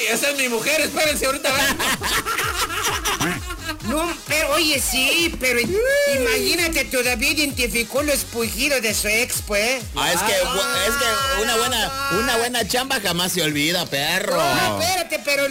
esa es mi mujer, espérense, ahorita ven. No, pero oye, sí, pero imagínate, todavía identificó lo espujido de su ex, pues. Es que una buena chamba jamás se olvida, perro. No, espérate, pero